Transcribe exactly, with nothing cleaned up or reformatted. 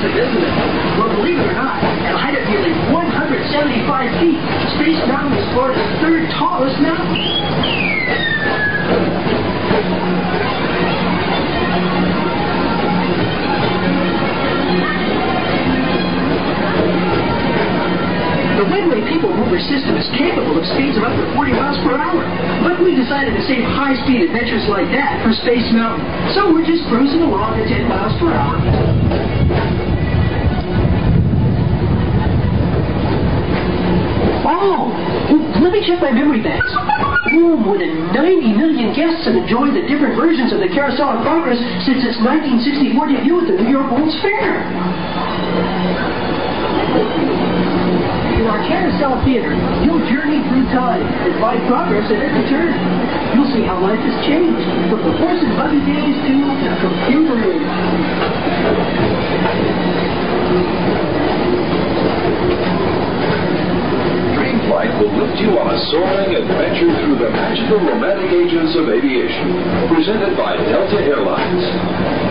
impressive, isn't it? Well, believe it or not, at a height of nearly one hundred seventy-five feet, Space Mountain is Florida's third tallest mountain. The Wedway People Mover system is capable of speeds of up to forty miles per hour. But we decided to save high-speed adventures like that for Space Mountain. So we're just cruising along at ten miles per hour. Oh, let me check my memory banks. Oh, more than ninety million guests have enjoyed the different versions of the Carousel of Progress since its nineteen sixty-four debut at the New York World's Fair. In our Carousel Theater, you'll journey through time and find progress at every turn. You'll see how life has changed from the horse and buggy days to the computer age. Dreamflight will lift you on a soaring adventure through the magical romantic ages of aviation. Presented by Delta Airlines.